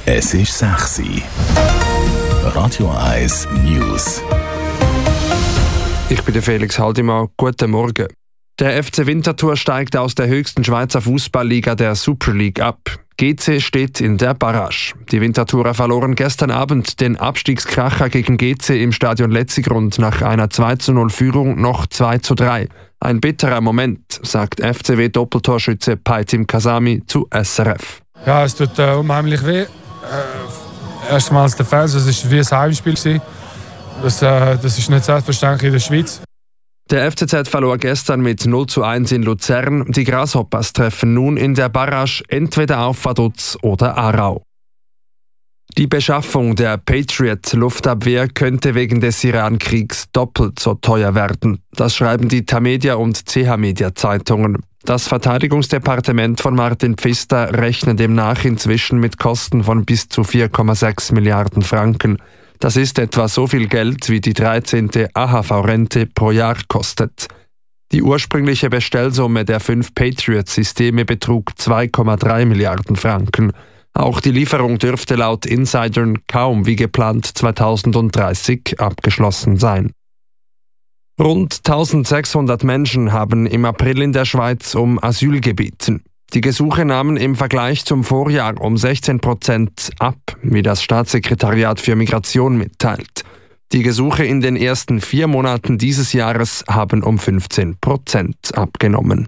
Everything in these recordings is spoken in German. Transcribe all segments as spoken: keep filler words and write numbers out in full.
Es ist sechs Uhr. Radio eins News. Ich bin der Felix Haldimann. Guten Morgen. Der F C Winterthur steigt aus der höchsten Schweizer Fußballliga, der Super League, ab. G C steht in der Barrage. Die Winterthurer verloren gestern Abend den Abstiegskracher gegen G C im Stadion Letzigrund nach einer zwei zu null Führung noch zwei zu drei. Ein bitterer Moment, sagt F C W-Doppeltorschütze Paitim Kasami zu S R F. Ja, es tut äh, unheimlich weh. Äh, erstmals der Fans, es war wie ein Heimspiel. Das, äh, das ist nicht selbstverständlich in der Schweiz. Der F C Z verlor gestern mit null zu eins in Luzern. Die Grasshoppers treffen nun in der Barrage entweder auf Vaduz oder Aarau. Die Beschaffung der Patriot-Luftabwehr könnte wegen des Iran-Kriegs doppelt so teuer werden. Das schreiben die Tamedia und C H-Media-Zeitungen. Das Verteidigungsdepartement von Martin Pfister rechnet demnach inzwischen mit Kosten von bis zu vier Komma sechs Milliarden Franken. Das ist etwa so viel Geld, wie die dreizehnte A H V-Rente pro Jahr kostet. Die ursprüngliche Bestellsumme der fünf Patriot-Systeme betrug zwei Komma drei Milliarden Franken. Auch die Lieferung dürfte laut Insidern kaum wie geplant zweitausenddreißig abgeschlossen sein. Rund eintausendsechshundert Menschen haben im April in der Schweiz um Asyl gebeten. Die Gesuche nahmen im Vergleich zum Vorjahr um sechzehn Prozent ab, wie das Staatssekretariat für Migration mitteilt. Die Gesuche in den ersten vier Monaten dieses Jahres haben um fünfzehn Prozent abgenommen.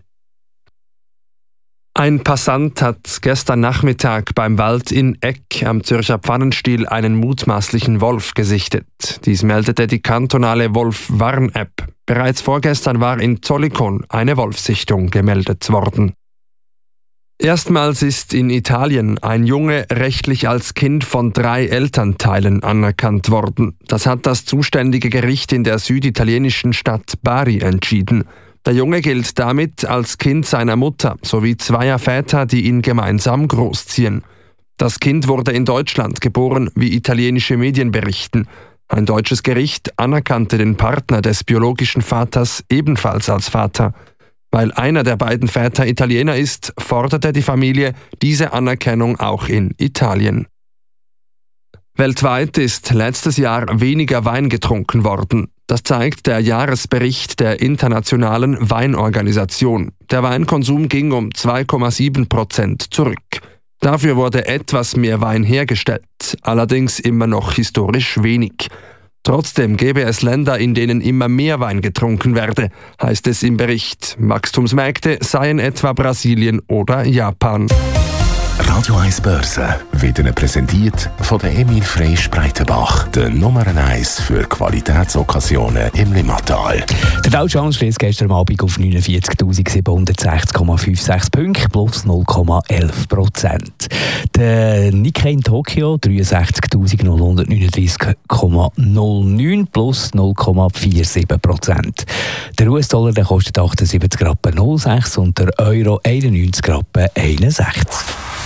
Ein Passant hat gestern Nachmittag beim Wald in Eck am Zürcher Pfannenstiel einen mutmaßlichen Wolf gesichtet. Dies meldete die kantonale Wolf-Warn-App. Bereits vorgestern war in Zollikon eine Wolfssichtung gemeldet worden. Erstmals ist in Italien ein Junge rechtlich als Kind von drei Elternteilen anerkannt worden. Das hat das zuständige Gericht in der süditalienischen Stadt Bari entschieden. Der Junge gilt damit als Kind seiner Mutter sowie zweier Väter, die ihn gemeinsam großziehen. Das Kind wurde in Deutschland geboren, wie italienische Medien berichten. Ein deutsches Gericht anerkannte den Partner des biologischen Vaters ebenfalls als Vater. Weil einer der beiden Väter Italiener ist, forderte die Familie diese Anerkennung auch in Italien. Weltweit ist letztes Jahr weniger Wein getrunken worden. Das zeigt der Jahresbericht der Internationalen Weinorganisation. Der Weinkonsum ging um zwei Komma sieben Prozent zurück. Dafür wurde etwas mehr Wein hergestellt, allerdings immer noch historisch wenig. Trotzdem gäbe es Länder, in denen immer mehr Wein getrunken werde, heißt es im Bericht. Wachstumsmärkte seien etwa Brasilien oder Japan. Radio eins Börse wird Ihnen präsentiert von der Emil Freysch Breitenbach, der Nummer eins für Qualitätsokkasionen im Limmatal. Der Dow Jones schließt gestern Abend auf neunundvierzigtausendsiebenhundertsechzig Komma sechsundfünfzig Punkte, plus null Komma elf Prozent. Der Nikkei in Tokio dreiundsechzigtausendneunhundertneununddreißig Komma null neun, plus null Komma siebenundvierzig Prozent. Der U S-Dollar der kostet achtundsiebzig Rappen null sechs und der Euro einundneunzig Rappen einundsechzig.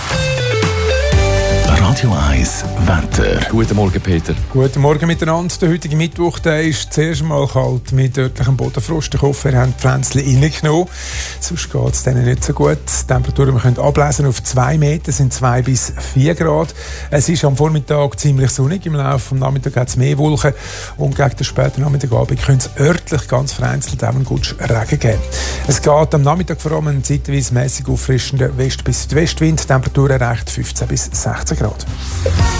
Radio eins Wetter. Guten Morgen, Peter. Guten Morgen miteinander. Der heutige Mittwoch der ist zuerst mal kalt mit örtlichem Bodenfrost. Ich hoffe, ihr habt die Pflänzchen reingenommen. Sonst geht es denen nicht so gut. Die Temperaturen wir können ablesen auf zwei Meter, sind zwei bis vier Grad. Es ist am Vormittag ziemlich sonnig. Im Laufe des Nachmittags hat es mehr Wolken. Und gegen den späten Nachmittagabend könnte es örtlich ganz vereinzelt auch einen guten Regen geben. Es geht am Nachmittag vor allem einen zeitweise mäßig auffrischenden West- bis Südwestwind. Die Temperatur erreicht fünfzehn bis sechzehn Grad.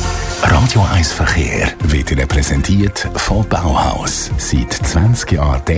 Radio eins Verkehr wird Ihnen präsentiert von Bauhaus. Seit zwanzig Jahren